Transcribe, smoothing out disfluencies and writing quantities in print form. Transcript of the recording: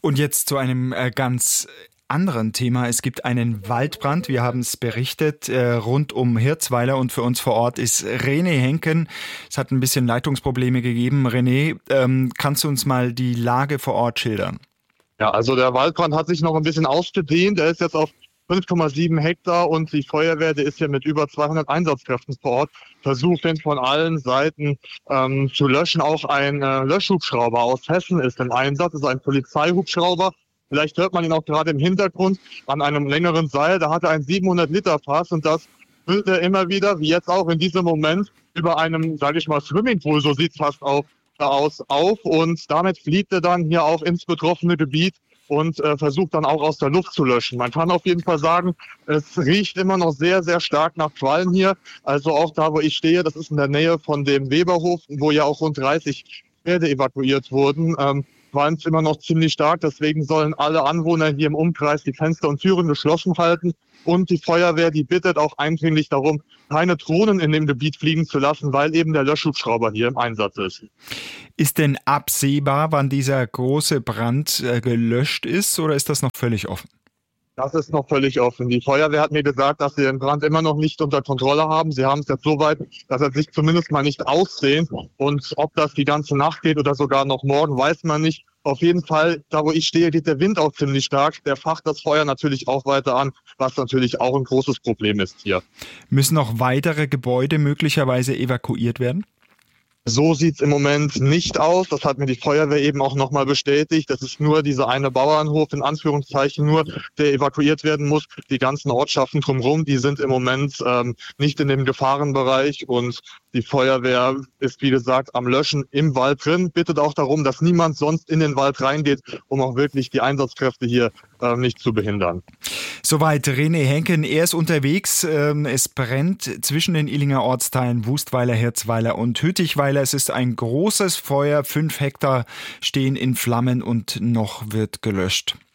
Und jetzt zu einem ganz anderen Thema. Es gibt einen Waldbrand, wir haben es berichtet, rund um Hirzweiler, und für uns vor Ort ist René Henken. Es hat ein bisschen Leitungsprobleme gegeben. René, kannst du uns mal die Lage vor Ort schildern? Ja, also der Waldbrand hat sich noch ein bisschen ausgedehnt. Der ist jetzt auf 5,7 Hektar und die Feuerwehr, die ist hier mit über 200 Einsatzkräften vor Ort, versucht den von allen Seiten zu löschen. Auch ein Löschhubschrauber aus Hessen ist im Einsatz, das ist ein Polizeihubschrauber. Vielleicht hört man ihn auch gerade im Hintergrund an einem längeren Seil. Da hat er ein 700-Liter-Fass und das füllt er immer wieder, wie jetzt auch in diesem Moment, über einem, sage ich mal, Swimmingpool, so sieht es fast aus, auf. Und damit fliegt er dann hier auch ins betroffene Gebiet und versucht dann auch aus der Luft zu löschen. Man kann auf jeden Fall sagen, es riecht immer noch sehr, sehr stark nach Qualm hier. Also auch da, wo ich stehe, das ist in der Nähe von dem Weberhof, wo ja auch rund 30 Pferde evakuiert wurden. Qualmt es immer noch ziemlich stark. Deswegen sollen alle Anwohner hier im Umkreis die Fenster und Türen geschlossen halten. Und die Feuerwehr, die bittet auch eindringlich darum, keine Drohnen in dem Gebiet fliegen zu lassen, weil eben der Löschhubschrauber hier im Einsatz ist. Ist denn absehbar, wann dieser große Brand gelöscht ist, oder ist das noch völlig offen? Das ist noch völlig offen. Die Feuerwehr hat mir gesagt, dass sie den Brand immer noch nicht unter Kontrolle haben. Sie haben es jetzt so weit, dass er sich zumindest mal nicht ausdehnt. Und ob das die ganze Nacht geht oder sogar noch morgen, weiß man nicht. Auf jeden Fall, da wo ich stehe, geht der Wind auch ziemlich stark. Der facht das Feuer natürlich auch weiter an, was natürlich auch ein großes Problem ist hier. Müssen noch weitere Gebäude möglicherweise evakuiert werden? So sieht's im Moment nicht aus. Das hat mir die Feuerwehr eben auch nochmal bestätigt. Das ist nur dieser eine Bauernhof, in Anführungszeichen nur, der evakuiert werden muss. Die ganzen Ortschaften drumherum, die sind im Moment nicht in dem Gefahrenbereich. Und die Feuerwehr ist, wie gesagt, am Löschen im Wald drin. Bittet auch darum, dass niemand sonst in den Wald reingeht, um auch wirklich die Einsatzkräfte hier nicht zu behindern. Soweit René Henken. Er ist unterwegs. Es brennt zwischen den Illinger Ortsteilen Wustweiler, Hirzweiler und Hüttichweiler. Es ist ein großes Feuer. 5 Hektar stehen in Flammen und noch wird gelöscht.